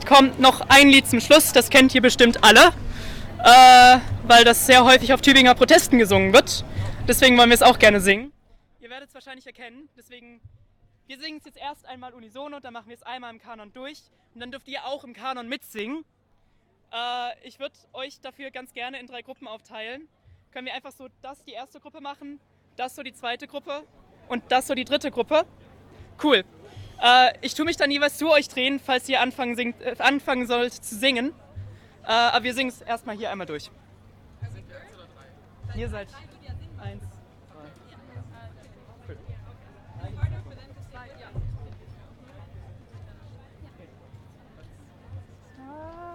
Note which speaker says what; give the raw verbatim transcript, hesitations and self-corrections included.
Speaker 1: kommt noch ein Lied zum Schluss, das kennt ihr bestimmt alle, äh, weil das sehr häufig auf Tübinger Protesten gesungen wird. Deswegen wollen wir es auch gerne singen. Ihr werdet es wahrscheinlich erkennen, deswegen, wir singen es jetzt erst einmal unisono, dann machen wir es einmal im Kanon durch und dann dürft ihr auch im Kanon mitsingen. Äh, ich würde euch dafür ganz gerne in drei Gruppen aufteilen. Können wir einfach so das die erste Gruppe machen, das so die zweite Gruppe und das so die dritte Gruppe. Cool. Äh, ich tue mich dann jeweils zu euch drehen, falls ihr anfangen, singt, äh, anfangen sollt zu singen. Äh, aber wir singen es erstmal hier einmal durch. Sind wir eins oder drei? Ihr seid eins, zwei. Cool. Ah.